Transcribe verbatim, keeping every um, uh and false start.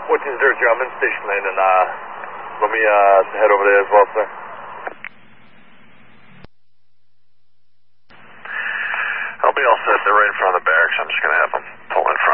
fourteen zero zero, I'm in station lane, and uh, let me uh, head over there as well, sir. I'll be all set. They're right in front of the barracks. I'm just going to have them pull in front.